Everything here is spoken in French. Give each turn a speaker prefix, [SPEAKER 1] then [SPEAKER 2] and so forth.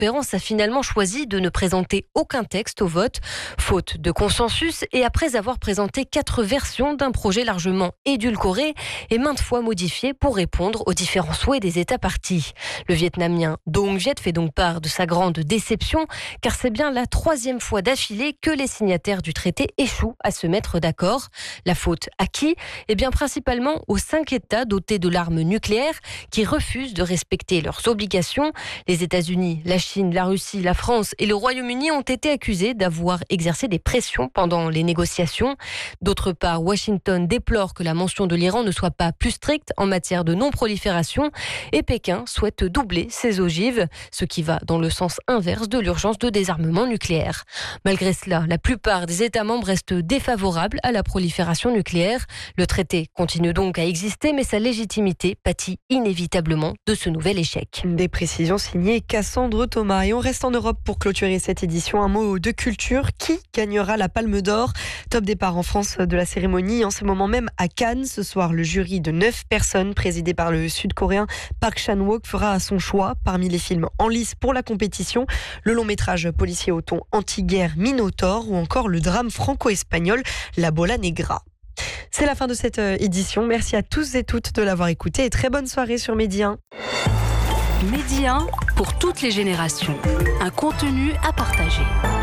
[SPEAKER 1] Espérance a finalement choisi de ne présenter aucun texte au vote, faute de consensus et après avoir présenté 4 versions d'un projet largement édulcoré et maintes fois modifié pour répondre aux différents souhaits des États parties. Le Vietnamien Dong Viet fait donc part de sa grande déception, car c'est bien la 3e fois d'affilée que les signataires du traité échouent à se mettre d'accord. La faute à qui ? Eh bien principalement aux 5 États dotés de l'arme nucléaire qui refusent de respecter leurs obligations. Les États-Unis, la Chine, la Russie, la France et le Royaume-Uni ont été accusés d'avoir exercé des pressions pendant les négociations. D'autre part, Washington déplore que la mention de l'Iran ne soit pas plus stricte en matière de non-prolifération et Pékin souhaite doubler ses ogives, ce qui va dans le sens inverse de l'urgence de désarmement nucléaire. Malgré cela, la plupart des États membres restent défavorables à la prolifération nucléaire. Le traité continue donc à exister, mais sa légitimité pâtit inévitablement de ce nouvel échec.
[SPEAKER 2] Des précisions signées Cassandre Thomas. Et on reste en Europe pour clôturer cette édition. Un mot de culture. Qui gagnera la Palme d'Or ? Top départ en France de la cérémonie. En ce moment même à Cannes, ce soir, le jury de 9 personnes, présidé par le Sud-Coréen Park Chan-wook, fera son choix parmi les films en lice pour la compétition. Le long métrage policier au ton anti-guerre Minotaure ou encore le drame franco-espagnol La Bola Negra. C'est la fin de cette édition. Merci à tous et toutes de l'avoir écouté et très bonne soirée sur Midi 1.
[SPEAKER 3] Midi 1 pour toutes les générations. Un contenu à partager.